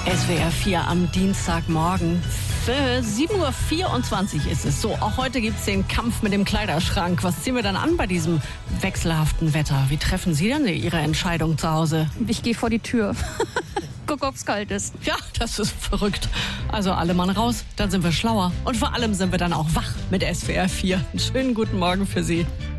SWR 4 am Dienstagmorgen. 7.24 Uhr ist es. So, auch heute gibt es den Kampf mit dem Kleiderschrank. Was ziehen wir dann an bei diesem wechselhaften Wetter? Wie treffen Sie denn Ihre Entscheidung zu Hause? Ich gehe vor die Tür. Guck, ob's kalt ist. Ja, das ist verrückt. Also alle Mann raus, dann sind wir schlauer. Und vor allem sind wir dann auch wach mit SWR 4. Einen schönen guten Morgen für Sie.